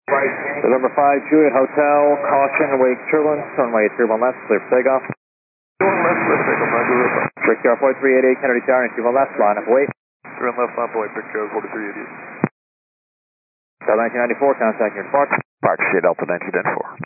November 5, Juliet Hotel, caution, wake turbulence, runway 31 left, clear for takeoff. 31 left, clear for takeoff, Roger, River. Brickyard 4388, Kennedy Tower, 31 left, line up, wait. 31 left, line up, wait, Brickyard 4388. Delta 1994, contact your departure. Park, Delta 1994.